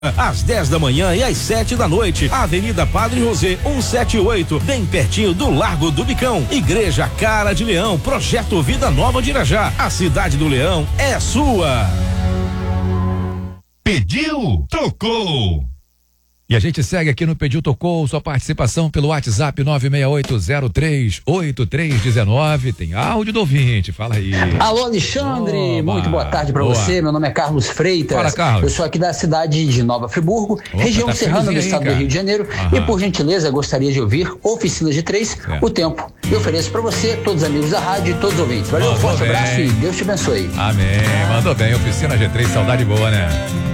às 10 da manhã e às 7 da noite. Avenida Padre José 178, bem pertinho do Largo do Bicão. Igreja Cara de Leão, Projeto Vida Nova de Irajá. A cidade do Leão é sua. Pediu, tocou. E a gente segue aqui no Pediu Tocou, sua participação pelo WhatsApp 968038319. Tem áudio do ouvinte, fala aí. Alô, Alexandre, muito boa tarde pra você. Meu nome é Carlos Freitas. Fala, Carlos. Eu sou aqui da cidade de Nova Friburgo, região tá serrana do estado cara. do Rio de Janeiro. E por gentileza, gostaria de ouvir Oficina de 3, O Tempo. Eu ofereço pra você, todos os amigos da rádio e todos os ouvintes. Valeu, Mandou forte bem. abraço e Deus te abençoe. Amém, mandou bem. Oficina G3, saudade boa, né?